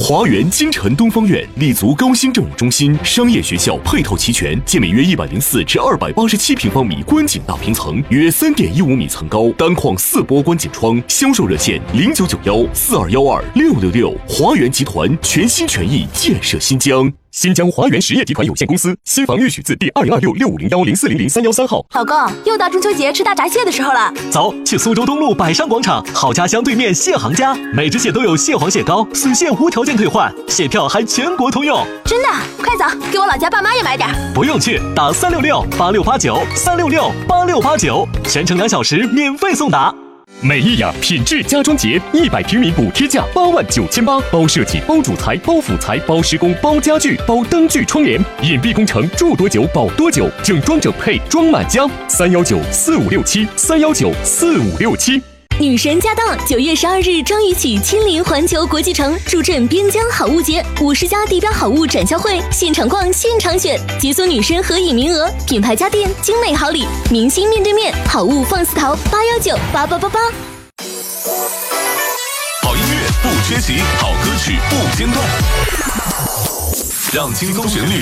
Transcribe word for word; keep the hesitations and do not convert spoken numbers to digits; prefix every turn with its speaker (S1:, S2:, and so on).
S1: 华园金城东方院立足高新政务中心，商业学校配套齐全，建面约一百零四至二百八十七平方米观景大平层，约三点一五米层高，单框四波观景窗。销售热线零九九幺四二幺二六六六。华园集团全心全意建设新疆。新疆华园实业集团有限公司，新房预许字第二零二六六五零幺零四零零三幺三号。
S2: 老公，又到中秋节吃大闸蟹的时候了，
S3: 走，去苏州东路百商广场好家乡对面蟹行家，每只蟹都有蟹黄蟹膏，损蟹无条件退换，蟹票还全国通用。
S2: 真的？快走，给我老家爸妈也买点。
S3: 不用去，打三六六八六八九三六六八六八九，全程两小时免费送达。
S4: 美意雅品质家装节一百平米补贴价八万九千八，包设计、包主材、包辅材、包施工、包家具、包灯具窗帘，隐蔽工程，住多久保多久，整装整配装满家。三幺九四五六七三幺九四五六七。
S5: 女神驾到！九月十二日张雨绮亲临环球国际城，助阵边疆好物节，五十家地标好物展销会，现场逛，现场选，解锁女神合影名额，品牌家电，精美好礼，明星面对面，好物放肆淘，八幺九八八八八。
S6: 好音乐不缺席，好歌曲不间断，让轻松旋律